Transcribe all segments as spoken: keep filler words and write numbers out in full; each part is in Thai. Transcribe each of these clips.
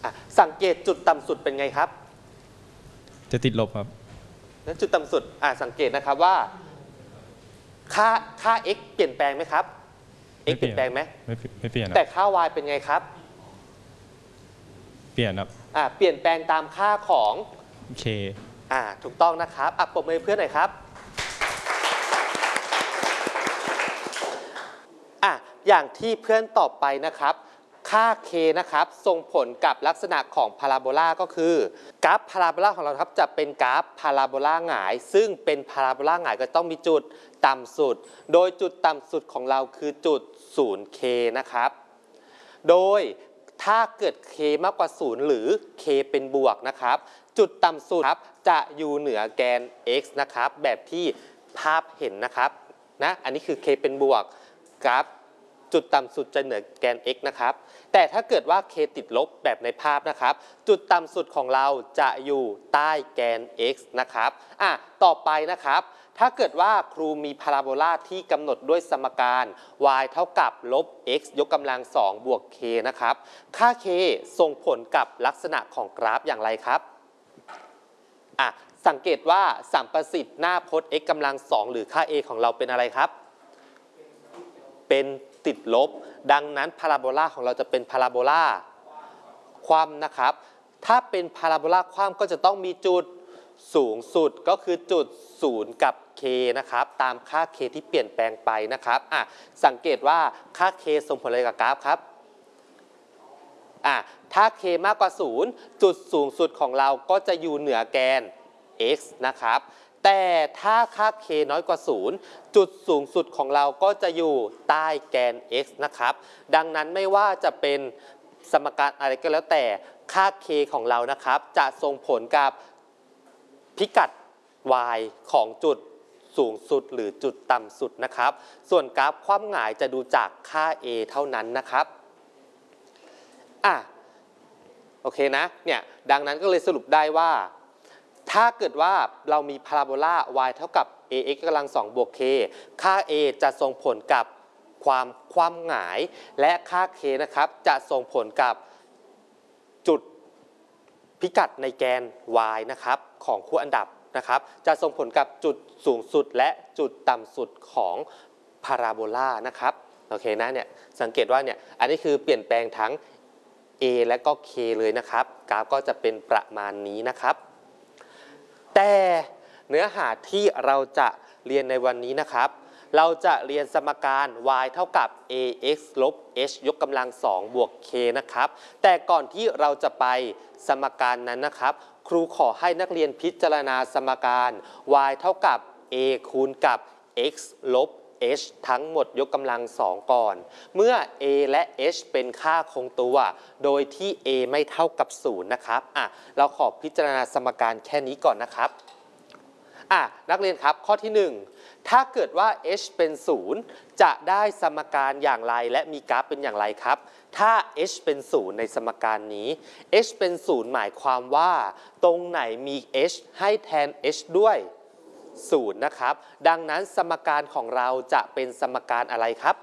สังเกตจุดต่ำสุดเป็นไงครับจะติดลบครับแล้วจุดต่ำสุดสังเกตนะครับว่าค่าค่า x เปลี่ยนแปลงไหมครับ x เปลี่ยนแปลงไหมไม่ไม่เปลี่ยนแต่ค่า y เป็นไงครับเปลี่ยนครับอ่าเปลี่ยนแปลงตามค่าของ k อ่าถูกต้องนะครับอ่ะปรบมือเพื่อนหน่อยครับอ่ะอย่างที่เพื่อนตอบไปนะครับค่า k นะครับส่งผลกับลักษณะของพาราโบลาก็คือกราฟพาราโบลาของเราครับจะเป็นกราฟพาราโบลาหงายซึ่งเป็นพาราโบลาหงายก็ต้องมีจุดต่ำสุดโดยจุดต่ำสุดของเราคือจุด ศูนย์ เค นะครับโดยถ้าเกิด k มากกว่าศูนย์หรือ k เป็นบวกนะครับจุดต่ำสุดครับจะอยู่เหนือแกน x นะครับแบบที่ภาพเห็นนะครับนะอันนี้คือ k เป็นบวกกราฟจุดต่ำสุดจะเหนือแกน x นะครับแต่ถ้าเกิดว่า k ติดลบแบบในภาพนะครับจุดต่ำสุดของเราจะอยู่ใต้แกน x นะครับอ่ะต่อไปนะครับถ้าเกิดว่าครูมีพาราโบลาที่กำหนดด้วยสมการ y เท่ากับลบ x ยกกำลังสองบวก k นะครับค่า k ส่งผลกับลักษณะของกราฟอย่างไรครับอ่ะสังเกตว่าสัมประสิทธิ์หน้าพจน์ x กำลังสองหรือค่า a ของเราเป็นอะไรครับเป็นติดลบดังนั้นพาราโบลาของเราจะเป็นพาราโบลาคว่ำนะครับถ้าเป็นพาราโบลาคว่ำก็จะต้องมีจุดสูงสุดก็คือจุดศูนย์กับ k นะครับตามค่า k ที่เปลี่ยนแปลงไปนะครับอ่ะสังเกตว่าค่า k ส่งผลอะไรกับกราฟครับอ่ะถ้า k มากกว่าศูนย์จุดสูงสุดของเราก็จะอยู่เหนือแกน x นะครับแต่ถ้าค่า k น้อยกว่าศูนย์จุดสูงสุดของเราก็จะอยู่ใต้แกน x นะครับดังนั้นไม่ว่าจะเป็นสมการอะไรก็แล้วแต่ค่า k ของเรานะครับจะส่งผลกับพิกัด y ของจุดสูงสุดหรือจุดต่ำสุดนะครับส่วนกราฟคว่ำหงายจะดูจากค่า a เท่านั้นนะครับอ่ะโอเคนะเนี่ยดังนั้นก็เลยสรุปได้ว่าถ้าเกิดว่าเรามีพาราโบลา y เท่ากับ ax กำลังสองบวก k ค่า a จะส่งผลกับความคว่ำหงายและค่า k นะครับจะส่งผลกับจุดพิกัดในแกน y นะครับของคู่อันดับนะครับจะส่งผลกับจุดสูงสุดและจุดต่ำสุดของพาราโบลานะครับโอเคนะเนี่ยสังเกตว่าเนี่ยอันนี้คือเปลี่ยนแปลงทั้ง a และก็ k เลยนะครับกราฟก็จะเป็นประมาณนี้นะครับแต่เนื้อหาที่เราจะเรียนในวันนี้นะครับเราจะเรียนสมการ y เท่ากับ ax ลบ h ยกกำลังสองบวก k นะครับแต่ก่อนที่เราจะไปสมการนั้นนะครับครูขอให้นักเรียนพิจารณาสมการ y เท่ากับ a คูณกับ x ลบ h ทั้งหมดยกกำลังสองก่อนเมื่อ a และ h เป็นค่าคงตัวโดยที่ a ไม่เท่ากับศูนย์นะครับอ่ะเราขอพิจารณาสมการแค่นี้ก่อนนะครับอ่ะนักเรียนครับข้อที่หนึ่งถ้าเกิดว่า h เป็นศูนย์จะได้สมการอย่างไรและมีกราฟเป็นอย่างไรครับถ้า h เป็นศูนย์ในสมการนี้ h เป็นศูนย์หมายความว่าตรงไหนมี h ให้แทน h ด้วยศูนย์นะครับดังนั้นสมการของเราจะเป็นสมการอะไรครับ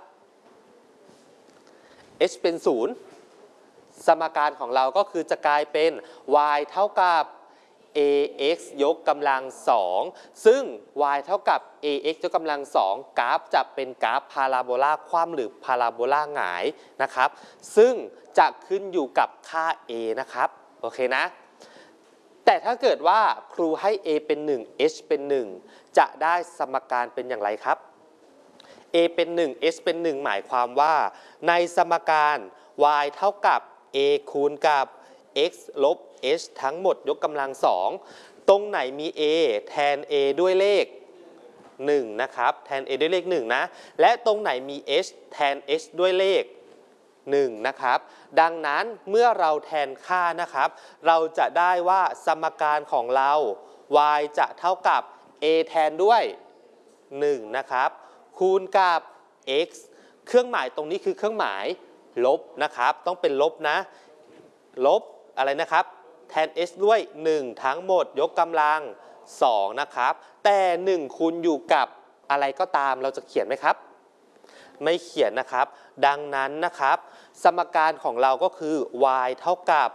h เป็นศูนย์สมการของเราก็คือจะกลายเป็น y เท่ากับ ax ยกกำลังสองซึ่ง y เท่ากับ ax ยกกำลังสองกราฟจะเป็นกราฟพาราโบลาคว่ำหรือพาราโบลาหงายนะครับซึ่งจะขึ้นอยู่กับค่า a นะครับโอเคนะแต่ถ้าเกิดว่าครูให้ a เป็นหนึ่ง h เป็นหนึ่งจะได้สมการเป็นอย่างไรครับ a เป็นหนึ่ง h เป็นหนึ่งหมายความว่าในสมการ y เท่ากับ a คูณกับ x ลบ h ทั้งหมดยกกำลังสองตรงไหนมี a แทน a ด้วยเลขหนึ่งนะครับแทน a ด้วยเลขหนึ่งนะและตรงไหนมี h แทน h ด้วยเลขหนึ่งนะครับดังนั้นเมื่อเราแทนค่านะครับเราจะได้ว่าสมการของเรา y จะเท่ากับ a แทนด้วยหนึ่งนะครับคูณกับ x เครื่องหมายตรงนี้คือเครื่องหมายลบนะครับต้องเป็นลบนะลบอะไรนะครับแทน h ด้วยหนึ่งทั้งหมดยกกำลังสองนะครับแต่หนึ่งคูณอยู่กับอะไรก็ตามเราจะเขียนไหมครับไม่เขียนนะครับดังนั้นนะครับสมการของเราก็คือ y เท่ากับ